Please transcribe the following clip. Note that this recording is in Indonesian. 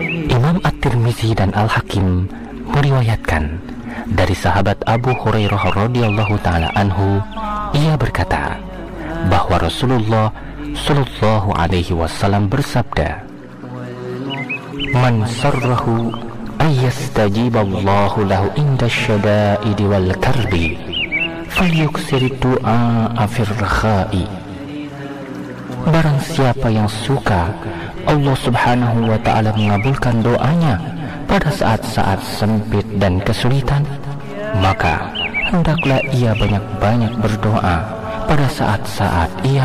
Imam At-Tirmizi dan Al-Hakim meriwayatkan dari sahabat Abu Hurairah radhiyallahu taala anhu, ia berkata bahwa Rasulullah sallallahu alaihi wasallam bersabda, "Man sarrahu ayyastajiballahu lahu inda syada'idi wal karbi falyuksir du'a fir rakha'i." Barang siapa yang suka Allah subhanahu wa ta'ala mengabulkan doanya pada saat-saat sempit dan kesulitan, maka hendaklah ia banyak-banyak berdoa pada saat-saat ia